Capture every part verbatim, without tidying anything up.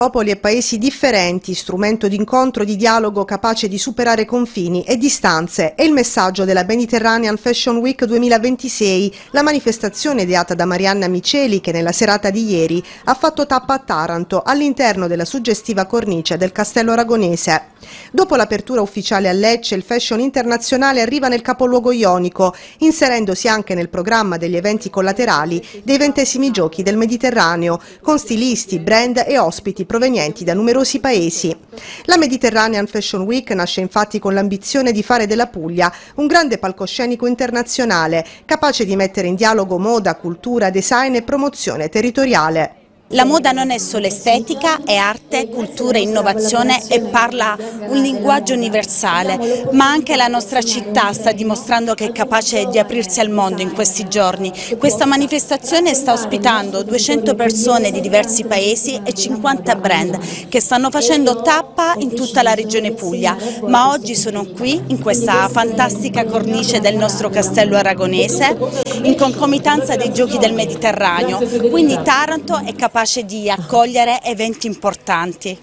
Popoli e paesi differenti, strumento d'incontro, di dialogo capace di superare confini e distanze, è il messaggio della Mediterranean Fashion Week duemilaventisei, la manifestazione ideata da Marianna Miceli che nella serata di ieri ha fatto tappa a Taranto all'interno della suggestiva cornice del Castello Aragonese. Dopo l'apertura ufficiale a Lecce, il fashion internazionale arriva nel capoluogo ionico, inserendosi anche nel programma degli eventi collaterali dei ventesimi giochi del Mediterraneo, con stilisti, brand e ospiti provenienti da numerosi paesi. La Mediterranean Fashion Week nasce infatti con l'ambizione di fare della Puglia un grande palcoscenico internazionale, capace di mettere in dialogo moda, cultura, design e promozione territoriale. La moda non è solo estetica, è arte, cultura, innovazione e parla un linguaggio universale, ma anche la nostra città sta dimostrando che è capace di aprirsi al mondo in questi giorni. Questa manifestazione sta ospitando duecento persone di diversi paesi e cinquanta brand che stanno facendo tappa in tutta la regione Puglia, ma oggi sono qui in questa fantastica cornice del nostro Castello Aragonese in concomitanza dei Giochi del Mediterraneo, quindi Taranto è capace di accogliere eventi importanti.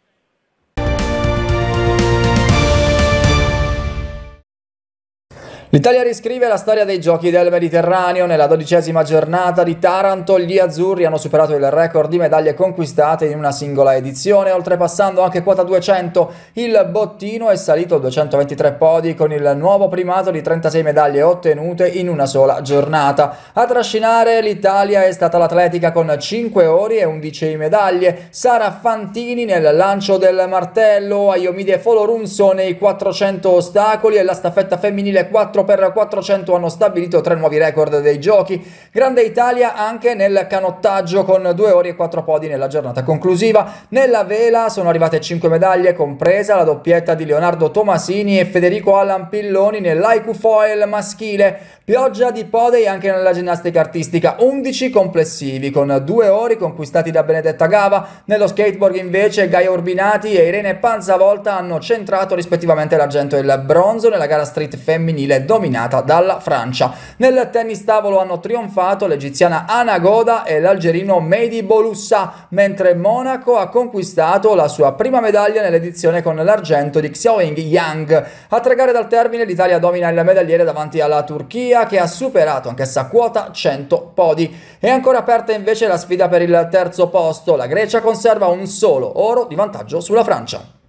L'Italia riscrive la storia dei Giochi del Mediterraneo. Nella dodicesima giornata di Taranto gli azzurri hanno superato il record di medaglie conquistate in una singola edizione, oltrepassando anche quota duecento. Il bottino è salito a duecentoventitré podi con il nuovo primato di trentasei medaglie ottenute in una sola giornata. A trascinare l'Italia è stata l'atletica con cinque ori e undici medaglie, Sara Fantini nel lancio del martello, Ayomide Folorunso nei quattrocento ostacoli e la staffetta femminile quattro per quattrocento hanno stabilito tre nuovi record dei giochi. Grande Italia anche nel canottaggio con due ori e quattro podi nella giornata conclusiva. Nella vela sono arrivate cinque medaglie, compresa la doppietta di Leonardo Tomasini e Federico Allan Pilloni nell'haiku foil maschile. Pioggia di podi anche nella ginnastica artistica, undici complessivi con due ori conquistati da Benedetta Gava. Nello skateboard invece Gaia Urbinati e Irene Panzavolta hanno centrato rispettivamente l'argento e il bronzo nella gara street femminile dominata dalla Francia. Nel tennis tavolo hanno trionfato l'egiziana Ana Goda e l'algerino Mehdi Bouloussa, mentre Monaco ha conquistato la sua prima medaglia nell'edizione con l'argento di Xiaoying Yang. A tre gare dal termine l'Italia domina il medagliere davanti alla Turchia, che ha superato anch'essa quota cento podi. È ancora aperta invece la sfida per il terzo posto. La Grecia conserva un solo oro di vantaggio sulla Francia.